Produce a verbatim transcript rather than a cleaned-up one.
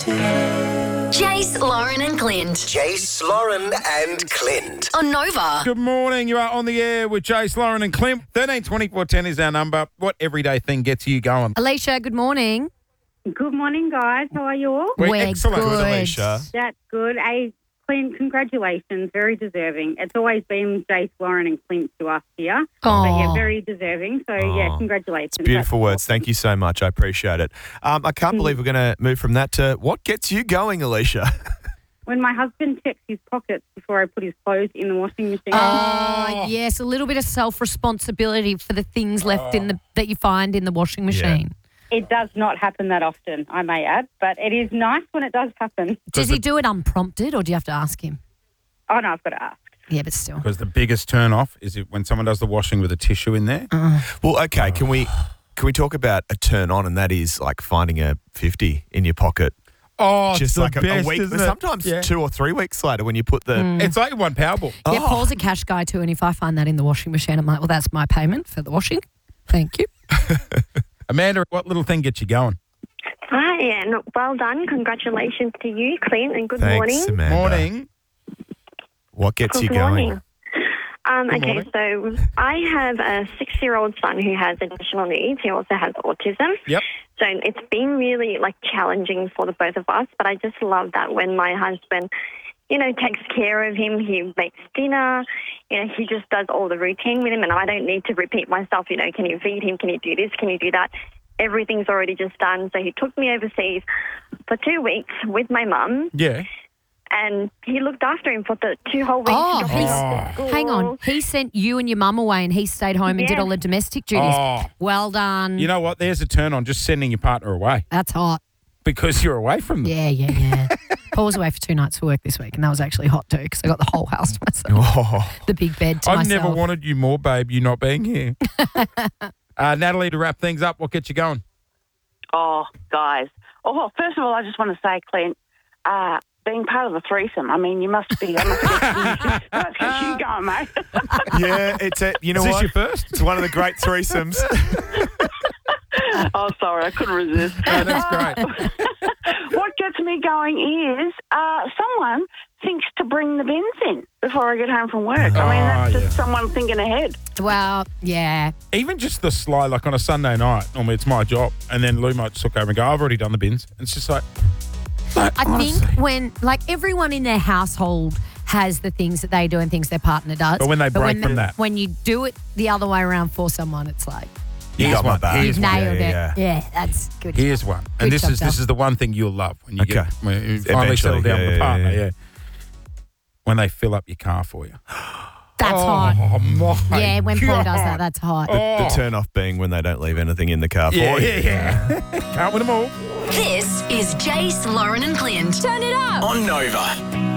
Jace, Lauren and Clint. Jace, Lauren and Clint. On Nova. Good morning. You are on the air with Jace, Lauren and Clint. thirteen twenty-four ten is our number. What everyday thing gets you going? Alicia, good morning. Good morning, guys. How are you all? We're We're excellent. good. Alicia. That's good. Hey, Clint, congratulations. Very deserving. It's always been Jace, Lauren and Clint to us here. But yeah, Aw. very deserving. So, yeah, Aw. congratulations. Beautiful That's words. Thank you so much. I appreciate it. Um, I can't believe we're going to move from that to what gets you going, Alicia? When my husband checks his pockets before I put his clothes in the washing machine. Oh, yes, a little bit of self-responsibility for the things left in the that you find in the washing machine. It does not happen that often, I may add, but it is nice when it does happen. Does he do it unprompted or do you have to ask him? Oh, no, I've got to ask. Yeah, but still. Because the biggest turn off is it when someone does the washing with a tissue in there. Well, okay, can we can we talk about a turn on, and that is like finding a fifty in your pocket? Oh, Just like a, a week, isn't it? sometimes Yeah. two or three weeks later when you put the... It's like one Powerball. Yeah, Oh. Paul's a cash guy too, and if I find that in the washing machine, I'm like, well, that's my payment for the washing. Thank you. Amanda, what little thing gets you going? Hi, and well done. Congratulations to you, Clint, and good Thanks, morning. Amanda. Morning. What gets Good you going? morning. Um, Good okay, so I have a six-year-old son who has additional needs. He also has autism. Yep. So it's been really, like, challenging for the both of us, but I just love that when my husband, you know, takes care of him, he makes dinner, you know, he just does all the routine with him, and I don't need to repeat myself, you know, can you feed him, can you do this, can you do that? Everything's already just done. So he took me overseas for two weeks with my mum, Yeah. and he looked after him for the two whole weeks. Oh, He got he's- him off to school. Hang on. He sent you and your mum away and he stayed home and did Yes. all the domestic duties. Oh. Well done. You know what? There's a turn on just sending your partner away That's hot. because you're away from them. Yeah, yeah, yeah. Paul was away for two nights for work this week, and that was actually hot too because I got the whole house to myself. Oh, The big bed to I've myself. never wanted you more, babe, you not being here. uh, Natalie, to wrap things up, what gets you going? Oh, guys. Oh, first of all, I just want to say, Clint, uh, being part of the threesome, I mean, you must be, I must get you, let's get you going, mate. yeah, it's a, you know Is this what? your first? It's one of the great threesomes. Oh, sorry, I couldn't resist. No, that's great. What gets me going is uh, someone thinks to bring the bins in before I get home from work. I mean, that's Oh, just yeah. someone thinking ahead. Well, yeah. Even just the sly, like on a Sunday night, normally it's my job, and then Lou might just look over and go, I've already done the bins. And it's just like, like I honestly. think when, like, everyone in their household has the things that they do and things their partner does. But when they break when from the- that. When you do it the other way around for someone, it's like, You Here's got my one. back. Here's you've one. nailed yeah, it. yeah. Yeah, that's good. Here's job. one. Good And this job, is this Dub. is the one thing you'll love when you Okay. get when you finally Eventually, settle down yeah, with a yeah, partner. yeah. Yeah. When they fill up your car for you. That's oh, hot. my Yeah, when Paul does that, God. that's hot. Oh. The turn off being when they don't leave anything in the car for Yeah, you. yeah, yeah. Can't win them all. This is Jace, Lauren and Clint. Turn it up. On Nova.